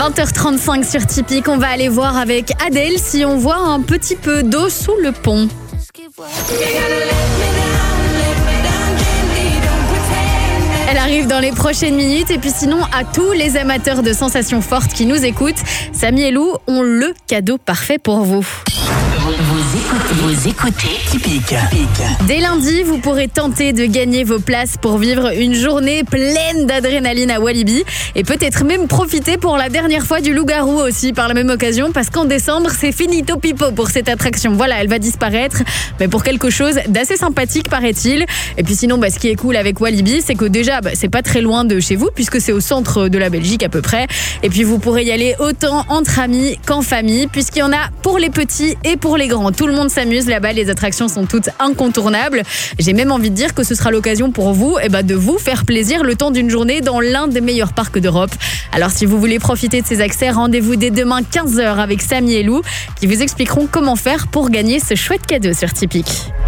20h35 sur Typique, on va aller voir avec Adèle si on voit un petit peu d'eau sous le pont. Elle arrive dans les prochaines minutes et puis sinon à tous les amateurs de sensations fortes qui nous écoutent, Samy et Lou ont le cadeau parfait pour vous. Vous écoutez Typique. Dès lundi, vous pourrez tenter de gagner vos places pour vivre une journée pleine d'adrénaline à Walibi et peut-être même profiter pour la dernière fois du loup-garou aussi par la même occasion parce qu'en décembre, c'est finito pipo pour cette attraction. Voilà, elle va disparaître, mais pour quelque chose d'assez sympathique paraît-il. Et puis sinon, ce qui est cool avec Walibi, c'est que déjà, c'est pas très loin de chez vous puisque c'est au centre de la Belgique à peu près. Et puis vous pourrez y aller autant entre amis qu'en famille puisqu'il y en a pour les petits et pour les grands. Tout le monde s'amuse là-bas, les attractions sont toutes incontournables. J'ai même envie de dire que ce sera l'occasion pour vous de vous faire plaisir le temps d'une journée dans l'un des meilleurs parcs d'Europe. Alors si vous voulez profiter de ces accès, rendez-vous dès demain 15h avec Samy et Lou qui vous expliqueront comment faire pour gagner ce chouette cadeau sur Typique.